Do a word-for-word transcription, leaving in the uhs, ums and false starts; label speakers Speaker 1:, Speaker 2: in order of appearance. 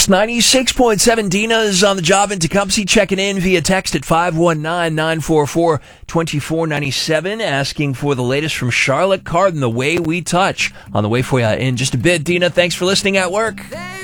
Speaker 1: Kicks ninety-six point seven. Dina's on the job in Tecumseh, checking in via text at five one nine, nine four four, two four nine seven, asking for the latest from Charlotte Cardin, The Way We Touch. On the way for you in just a bit. Dina, thanks for listening at work.